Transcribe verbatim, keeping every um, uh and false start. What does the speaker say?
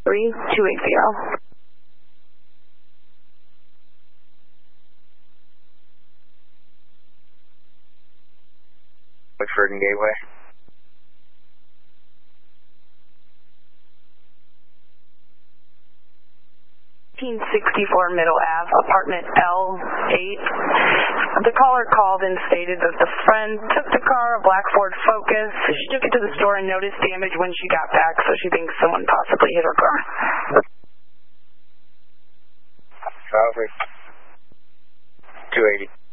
three two eight zero. Woodford and Gateway. fifteen sixty-four Middle Ave, apartment L eight. The caller called and stated that the friend took the car, a black Ford Focus. She took it to the store and noticed damage when she got back, so she thinks someone possibly hit her car. Copy. two eighty.